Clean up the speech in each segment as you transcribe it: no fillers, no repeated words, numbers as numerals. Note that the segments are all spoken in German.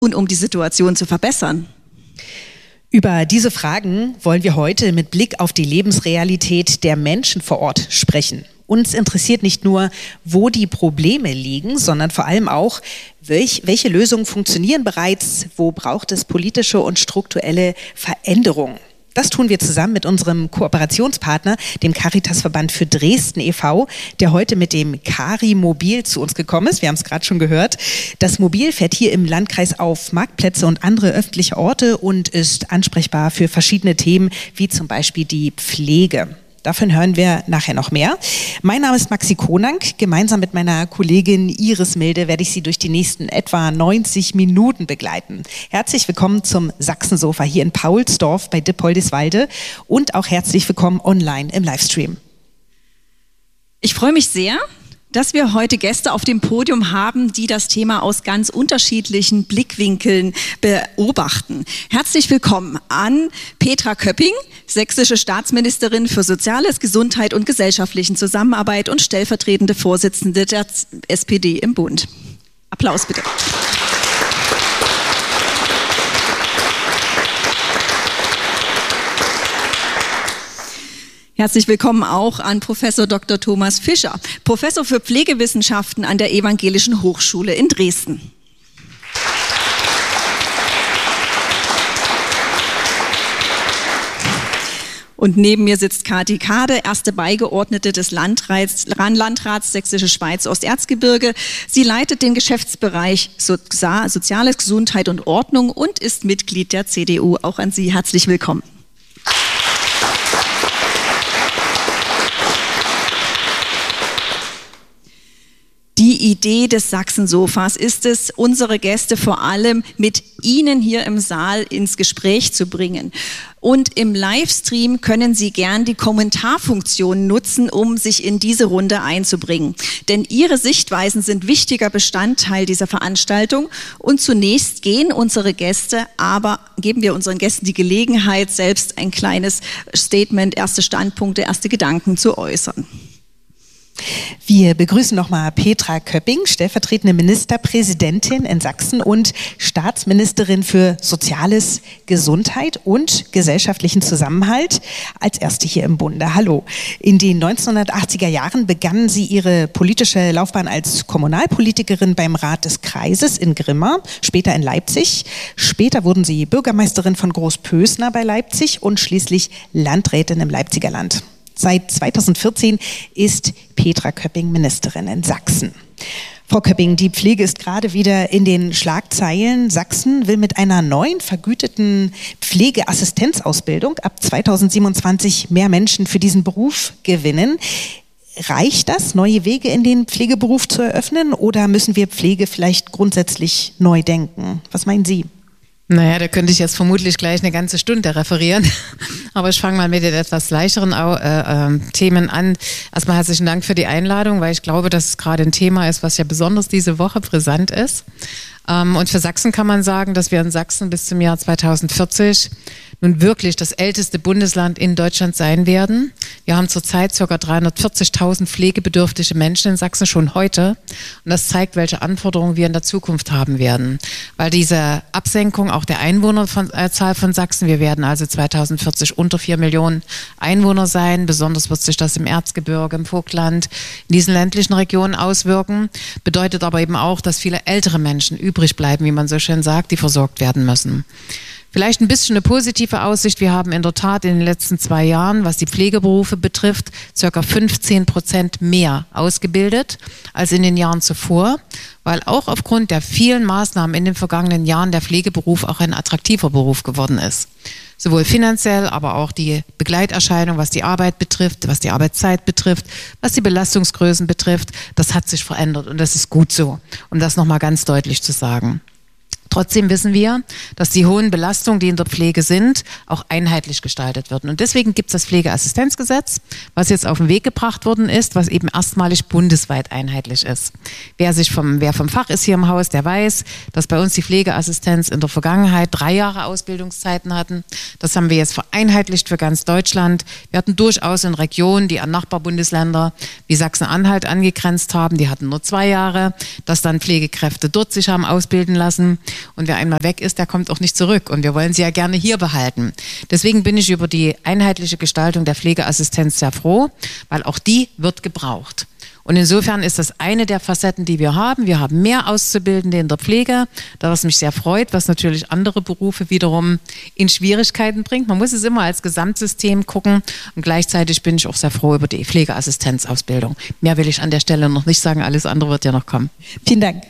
und um die Situation zu verbessern? Über diese Fragen wollen wir heute mit Blick auf die Lebensrealität der Menschen vor Ort sprechen. Uns interessiert nicht nur, wo die Probleme liegen, sondern vor allem auch, welche Lösungen funktionieren bereits, wo braucht es politische und strukturelle Veränderungen. Das tun wir zusammen mit unserem Kooperationspartner, dem Caritasverband für Dresden e.V., der heute mit dem Cari-Mobil zu uns gekommen ist. Wir haben es gerade schon gehört. Das Mobil fährt hier im Landkreis auf Marktplätze und andere öffentliche Orte und ist ansprechbar für verschiedene Themen, wie zum Beispiel die Pflege. Davon hören wir nachher noch mehr. Mein Name ist Maxi Konank. Gemeinsam mit meiner Kollegin Iris Milde werde ich Sie durch die nächsten etwa 90 Minuten begleiten. Herzlich willkommen zum Sachsensofa hier in Paulsdorf bei Dippoldiswalde und auch herzlich willkommen online im Livestream. Ich freue mich sehr, dass wir heute Gäste auf dem Podium haben, die das Thema aus ganz unterschiedlichen Blickwinkeln beobachten. Herzlich willkommen an Petra Köpping, sächsische Staatsministerin für Soziales, Gesundheit und gesellschaftlichen Zusammenarbeit und stellvertretende Vorsitzende der SPD im Bund. Applaus bitte. Herzlich willkommen auch an Professor Dr. Thomas Fischer, Professor für Pflegewissenschaften an der Evangelischen Hochschule in Dresden. Und neben mir sitzt Kati Kade, erste Beigeordnete des Landrats Sächsische Schweiz Osterzgebirge. Sie leitet den Geschäftsbereich Soziales, Gesundheit und Ordnung und ist Mitglied der CDU. Auch an Sie herzlich willkommen. Die Idee des Sachsensofas ist es, unsere Gäste vor allem mit Ihnen hier im Saal ins Gespräch zu bringen. Und im Livestream können Sie gern die Kommentarfunktion nutzen, um sich in diese Runde einzubringen. Denn Ihre Sichtweisen sind wichtiger Bestandteil dieser Veranstaltung. Und zunächst geben wir unseren Gästen die Gelegenheit, selbst ein kleines Statement, erste Standpunkte, erste Gedanken zu äußern. Wir begrüßen nochmal Petra Köpping, stellvertretende Ministerpräsidentin in Sachsen und Staatsministerin für Soziales, Gesundheit und gesellschaftlichen Zusammenhalt, als erste hier im Bunde. Hallo. In den 1980er Jahren begannen Sie Ihre politische Laufbahn als Kommunalpolitikerin beim Rat des Kreises in Grimma, später in Leipzig. Später wurden Sie Bürgermeisterin von Großpösner bei Leipzig und schließlich Landrätin im Leipziger Land. Seit 2014 ist Petra Köpping Ministerin in Sachsen. Frau Köpping, die Pflege ist gerade wieder in den Schlagzeilen. Sachsen will mit einer neuen vergüteten Pflegeassistenzausbildung ab 2027 mehr Menschen für diesen Beruf gewinnen. Reicht das, neue Wege in den Pflegeberuf zu eröffnen, oder müssen wir Pflege vielleicht grundsätzlich neu denken? Was meinen Sie? Naja, da könnte ich jetzt vermutlich gleich eine ganze Stunde referieren, aber ich fange mal mit den etwas leichteren Themen an. Erstmal herzlichen Dank für die Einladung, weil ich glaube, dass es gerade ein Thema ist, was ja besonders diese Woche brisant ist. Und für Sachsen kann man sagen, dass wir in Sachsen bis zum Jahr 2040 nun wirklich das älteste Bundesland in Deutschland sein werden. Wir haben zurzeit ca. 340.000 pflegebedürftige Menschen in Sachsen schon heute. Und das zeigt, welche Anforderungen wir in der Zukunft haben werden. Weil diese Absenkung auch der Einwohnerzahl von Sachsen, wir werden also 2040 unter 4 Millionen Einwohner sein. Besonders wird sich das im Erzgebirge, im Vogtland, in diesen ländlichen Regionen auswirken. Bedeutet aber eben auch, dass viele ältere Menschen übrig bleiben, wie man so schön sagt, die versorgt werden müssen. Vielleicht ein bisschen eine positive Aussicht. Wir haben in der Tat in den letzten 2 Jahren, was die Pflegeberufe betrifft, ca. 15% mehr ausgebildet als in den Jahren zuvor, weil auch aufgrund der vielen Maßnahmen in den vergangenen Jahren der Pflegeberuf auch ein attraktiver Beruf geworden ist. Sowohl finanziell, aber auch die Begleiterscheinung, was die Arbeit betrifft, was die Arbeitszeit betrifft, was die Belastungsgrößen betrifft, das hat sich verändert und das ist gut so, um das nochmal ganz deutlich zu sagen. Trotzdem wissen wir, dass die hohen Belastungen, die in der Pflege sind, auch einheitlich gestaltet werden. Und deswegen gibt es das Pflegeassistenzgesetz, was jetzt auf den Weg gebracht worden ist, was eben erstmalig bundesweit einheitlich ist. Wer vom Fach ist hier im Haus, der weiß, dass bei uns die Pflegeassistenz in der Vergangenheit 3 Jahre Ausbildungszeiten hatten. Das haben wir jetzt vereinheitlicht für ganz Deutschland. Wir hatten durchaus in Regionen, die an Nachbarbundesländer wie Sachsen-Anhalt angegrenzt haben, die hatten nur 2 Jahre, dass dann Pflegekräfte dort sich haben ausbilden lassen. Und wer einmal weg ist, der kommt auch nicht zurück. Und wir wollen sie ja gerne hier behalten. Deswegen bin ich über die einheitliche Gestaltung der Pflegeassistenz sehr froh, weil auch die wird gebraucht. Und insofern ist das eine der Facetten, die wir haben. Wir haben mehr Auszubildende in der Pflege, was mich sehr freut, was natürlich andere Berufe wiederum in Schwierigkeiten bringt. Man muss es immer als Gesamtsystem gucken und gleichzeitig bin ich auch sehr froh über die Pflegeassistenzausbildung. Mehr will ich an der Stelle noch nicht sagen, alles andere wird ja noch kommen. Vielen Dank.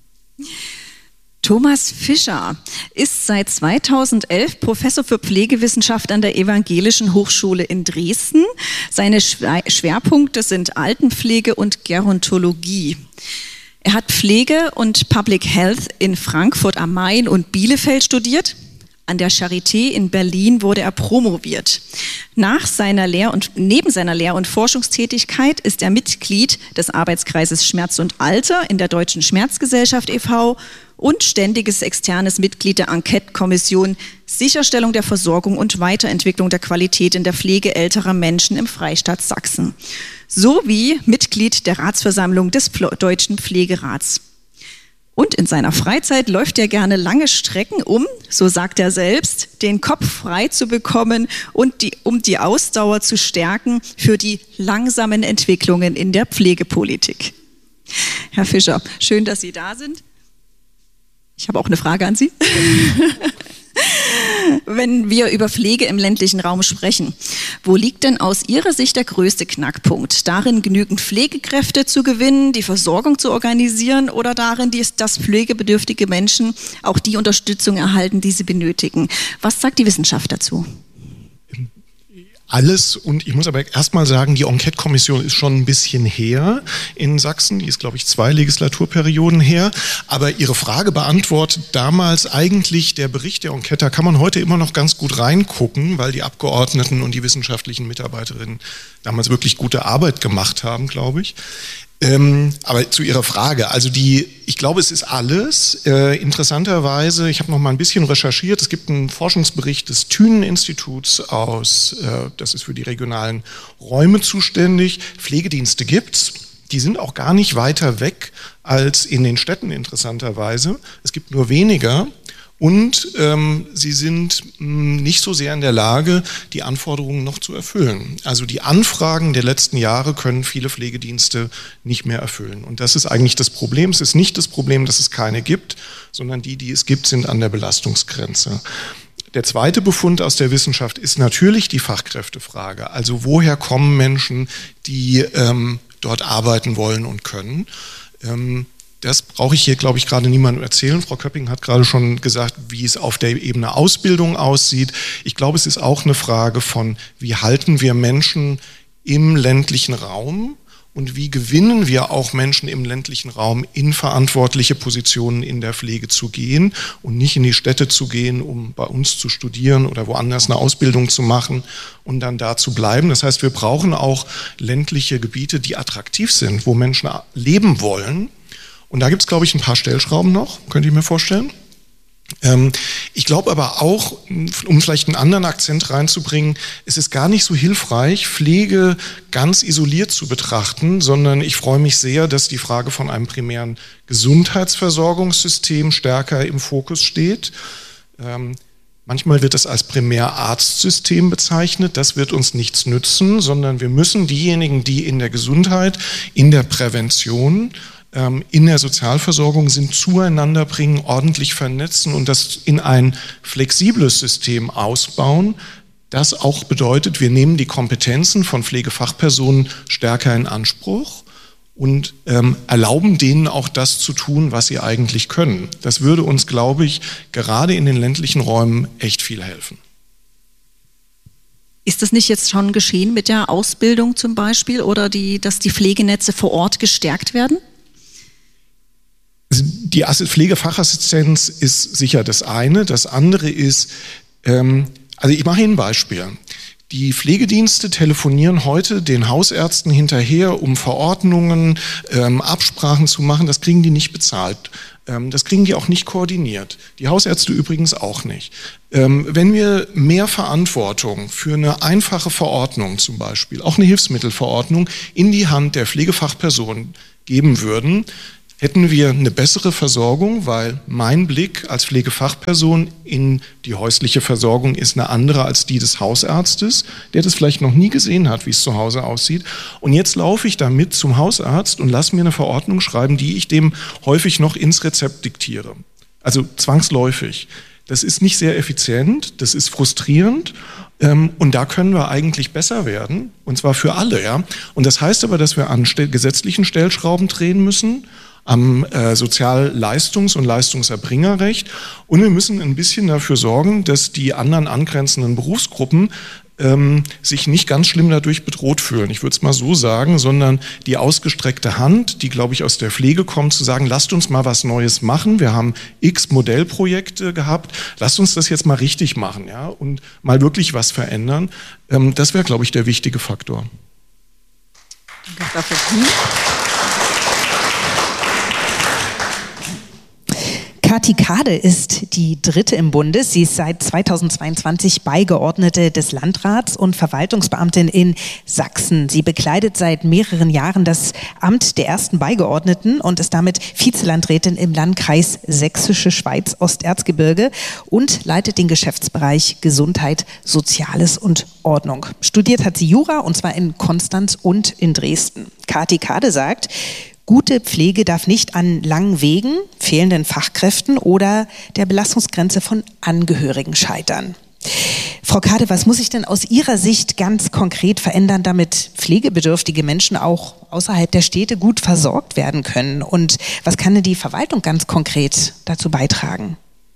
Thomas Fischer ist seit 2011 Professor für Pflegewissenschaft an der Evangelischen Hochschule in Dresden. Seine Schwerpunkte sind Altenpflege und Gerontologie. Er hat Pflege und Public Health in Frankfurt am Main und Bielefeld studiert. An der Charité in Berlin wurde er promoviert. Neben seiner Lehr- und Forschungstätigkeit ist er Mitglied des Arbeitskreises Schmerz und Alter in der Deutschen Schmerzgesellschaft e.V. und ständiges externes Mitglied der Enquete-Kommission Sicherstellung der Versorgung und Weiterentwicklung der Qualität in der Pflege älterer Menschen im Freistaat Sachsen sowie Mitglied der Ratsversammlung des Deutschen Pflegerats. Und in seiner Freizeit läuft er gerne lange Strecken, so sagt er selbst, den Kopf frei zu bekommen und um die Ausdauer zu stärken für die langsamen Entwicklungen in der Pflegepolitik. Herr Fischer, schön, dass Sie da sind. Ich habe auch eine Frage an Sie. Wenn wir über Pflege im ländlichen Raum sprechen, wo liegt denn aus Ihrer Sicht der größte Knackpunkt? Darin, genügend Pflegekräfte zu gewinnen, die Versorgung zu organisieren oder darin, dass pflegebedürftige Menschen auch die Unterstützung erhalten, die sie benötigen? Was sagt die Wissenschaft dazu? Alles, und ich muss aber erstmal sagen, die Enquete-Kommission ist schon ein bisschen her in Sachsen, die ist, glaube ich, 2 Legislaturperioden her, aber Ihre Frage beantwortet damals eigentlich der Bericht der Enquete. Da kann man heute immer noch ganz gut reingucken, weil die Abgeordneten und die wissenschaftlichen Mitarbeiterinnen damals wirklich gute Arbeit gemacht haben, glaube ich. Aber zu Ihrer Frage, also ich glaube, es ist alles. Interessanterweise, ich habe noch mal ein bisschen recherchiert, es gibt einen Forschungsbericht des Thünen-Instituts das ist für die regionalen Räume zuständig. Pflegedienste gibt's. Die sind auch gar nicht weiter weg als in den Städten, interessanterweise. Es gibt nur weniger. Und sie sind nicht so sehr in der Lage, die Anforderungen noch zu erfüllen. Also die Anfragen der letzten Jahre können viele Pflegedienste nicht mehr erfüllen. Und das ist eigentlich das Problem. Es ist nicht das Problem, dass es keine gibt, sondern die es gibt, sind an der Belastungsgrenze. Der zweite Befund aus der Wissenschaft ist natürlich die Fachkräftefrage. Also woher kommen Menschen, die dort arbeiten wollen und können? Das brauche ich hier, glaube ich, gerade niemandem erzählen. Frau Köpping hat gerade schon gesagt, wie es auf der Ebene Ausbildung aussieht. Ich glaube, es ist auch eine Frage von, wie halten wir Menschen im ländlichen Raum und wie gewinnen wir auch Menschen im ländlichen Raum in verantwortliche Positionen in der Pflege zu gehen und nicht in die Städte zu gehen, um bei uns zu studieren oder woanders eine Ausbildung zu machen und dann da zu bleiben. Das heißt, wir brauchen auch ländliche Gebiete, die attraktiv sind, wo Menschen leben wollen. Und da gibt es, glaube ich, ein paar Stellschrauben noch, könnte ich mir vorstellen. Ich glaube aber auch, um vielleicht einen anderen Akzent reinzubringen, es ist gar nicht so hilfreich, Pflege ganz isoliert zu betrachten, sondern ich freue mich sehr, dass die Frage von einem primären Gesundheitsversorgungssystem stärker im Fokus steht. Manchmal wird es als Primärarztsystem bezeichnet. Das wird uns nichts nützen, sondern wir müssen diejenigen, die in der Gesundheit, in der Prävention, in der Sozialversorgung sind, zueinander bringen, ordentlich vernetzen und das in ein flexibles System ausbauen. Das auch bedeutet, wir nehmen die Kompetenzen von Pflegefachpersonen stärker in Anspruch und erlauben denen auch das zu tun, was sie eigentlich können. Das würde uns, glaube ich, gerade in den ländlichen Räumen echt viel helfen. Ist das nicht jetzt schon geschehen mit der Ausbildung zum Beispiel oder dass die Pflegenetze vor Ort gestärkt werden? Die Pflegefachassistenz ist sicher das eine. Das andere ist, also ich mache Ihnen ein Beispiel. Die Pflegedienste telefonieren heute den Hausärzten hinterher, um Verordnungen, Absprachen zu machen. Das kriegen die nicht bezahlt. Das kriegen die auch nicht koordiniert. Die Hausärzte übrigens auch nicht. Wenn wir mehr Verantwortung für eine einfache Verordnung zum Beispiel, auch eine Hilfsmittelverordnung, in die Hand der Pflegefachperson geben würden, hätten wir eine bessere Versorgung, weil mein Blick als Pflegefachperson in die häusliche Versorgung ist eine andere als die des Hausarztes, der das vielleicht noch nie gesehen hat, wie es zu Hause aussieht. Und jetzt laufe ich damit zum Hausarzt und lasse mir eine Verordnung schreiben, die ich dem häufig noch ins Rezept diktiere. Also zwangsläufig. Das ist nicht sehr effizient, das ist frustrierend. Und da können wir eigentlich besser werden, und zwar für alle. Ja? Und das heißt aber, dass wir an gesetzlichen Stellschrauben drehen müssen, am Sozialleistungs- und Leistungserbringerrecht. Und wir müssen ein bisschen dafür sorgen, dass die anderen angrenzenden Berufsgruppen sich nicht ganz schlimm dadurch bedroht fühlen. Ich würde es mal so sagen, sondern die ausgestreckte Hand, die, glaube ich, aus der Pflege kommt, zu sagen, lasst uns mal was Neues machen. Wir haben x Modellprojekte gehabt. Lasst uns das jetzt mal richtig machen, ja, und mal wirklich was verändern. Das wäre, glaube ich, der wichtige Faktor. Danke dafür. Kati Kade ist die dritte im Bunde. Sie ist seit 2022 Beigeordnete des Landrats und Verwaltungsbeamtin in Sachsen. Sie bekleidet seit mehreren Jahren das Amt der ersten Beigeordneten und ist damit Vizelandrätin im Landkreis Sächsische Schweiz Osterzgebirge und leitet den Geschäftsbereich Gesundheit, Soziales und Ordnung. Studiert hat sie Jura, und zwar in Konstanz und in Dresden. Kati Kade sagt, gute Pflege darf nicht an langen Wegen, fehlenden Fachkräften oder der Belastungsgrenze von Angehörigen scheitern. Frau Kade, was muss sich denn aus Ihrer Sicht ganz konkret verändern, damit pflegebedürftige Menschen auch außerhalb der Städte gut versorgt werden können? Und was kann denn die Verwaltung ganz konkret dazu beitragen?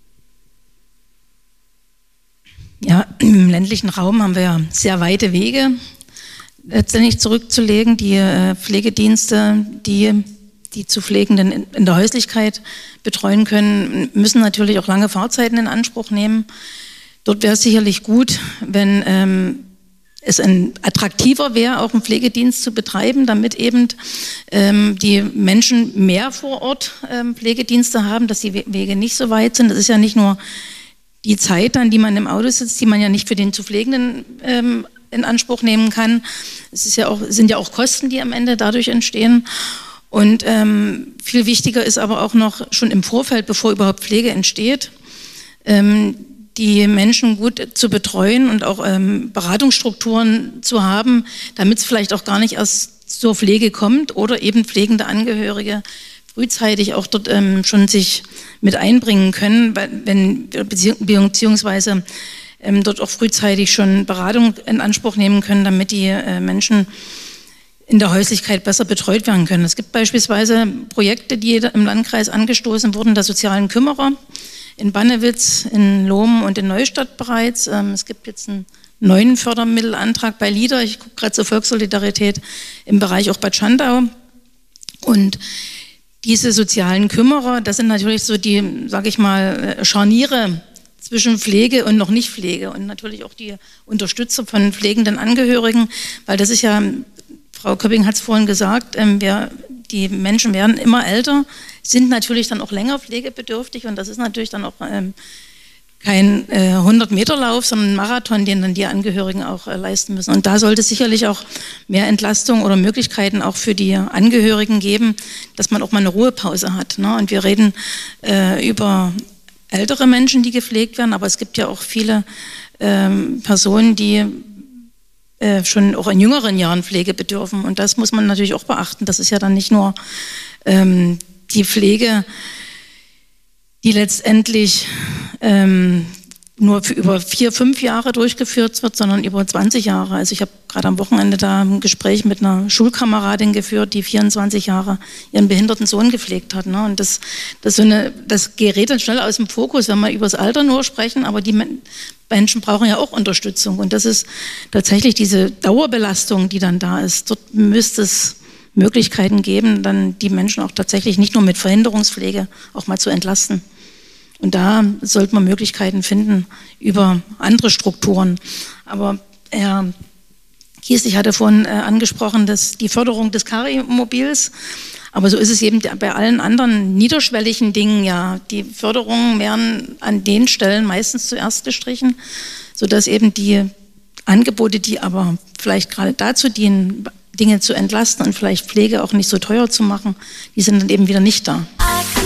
Ja, im ländlichen Raum haben wir ja sehr weite Wege letztendlich zurückzulegen. Die Pflegedienste, die zu Pflegenden in der Häuslichkeit betreuen können, müssen natürlich auch lange Fahrzeiten in Anspruch nehmen. Dort wäre es sicherlich gut, wenn es attraktiver wäre, auch einen Pflegedienst zu betreiben, damit eben die Menschen mehr vor Ort Pflegedienste haben, dass die Wege nicht so weit sind. Das ist ja nicht nur die Zeit dann, die man im Auto sitzt, die man ja nicht für den zu Pflegenden in Anspruch nehmen kann. Es ist ja auch, sind ja auch Kosten, die am Ende dadurch entstehen. Und viel wichtiger ist aber auch noch schon im Vorfeld, bevor überhaupt Pflege entsteht, die Menschen gut zu betreuen und auch Beratungsstrukturen zu haben, damit es vielleicht auch gar nicht erst zur Pflege kommt oder eben pflegende Angehörige frühzeitig auch dort schon sich mit einbringen können, beziehungsweise dort auch frühzeitig schon Beratung in Anspruch nehmen können, damit die Menschen in der Häuslichkeit besser betreut werden können. Es gibt beispielsweise Projekte, die im Landkreis angestoßen wurden, der sozialen Kümmerer in Bannewitz, in Lohm und in Neustadt bereits. Es gibt jetzt einen neuen Fördermittelantrag bei LIDA, ich gucke gerade zur Volkssolidarität, im Bereich auch Bad Schandau. Und diese sozialen Kümmerer, das sind natürlich so die, sage ich mal, Scharniere zwischen Pflege und noch nicht Pflege und natürlich auch die Unterstützer von pflegenden Angehörigen, weil das ist ja, Frau Köpping hat es vorhin gesagt, die Menschen werden immer älter, sind natürlich dann auch länger pflegebedürftig und das ist natürlich dann auch kein 100-Meter-Lauf, sondern ein Marathon, den dann die Angehörigen auch leisten müssen. Und da sollte es sicherlich auch mehr Entlastung oder Möglichkeiten auch für die Angehörigen geben, dass man auch mal eine Ruhepause hat. Ne? Und wir reden über ältere Menschen, die gepflegt werden, aber es gibt ja auch viele Personen, die schon auch in jüngeren Jahren Pflege bedürfen. Und das muss man natürlich auch beachten. Das ist ja dann nicht nur die Pflege, die letztendlich nur für über 4-5 Jahre durchgeführt wird, sondern über 20 Jahre. Also ich habe gerade am Wochenende da ein Gespräch mit einer Schulkameradin geführt, die 24 Jahre ihren behinderten Sohn gepflegt hat. Ne? Und das gerät dann schnell aus dem Fokus, wenn wir über das Alter nur sprechen, aber die Menschen brauchen ja auch Unterstützung. Und das ist tatsächlich diese Dauerbelastung, die dann da ist. Dort müsste es Möglichkeiten geben, dann die Menschen auch tatsächlich nicht nur mit Verhinderungspflege auch mal zu entlasten. Und da sollte man Möglichkeiten finden über andere Strukturen. Aber Herr Kieslich hatte vorhin angesprochen, dass die Förderung des Cari-Mobils, aber so ist es eben bei allen anderen niederschwelligen Dingen ja. Die Förderungen werden an den Stellen meistens zuerst gestrichen, sodass eben die Angebote, die aber vielleicht gerade dazu dienen, Dinge zu entlasten und vielleicht Pflege auch nicht so teuer zu machen, die sind dann eben wieder nicht da.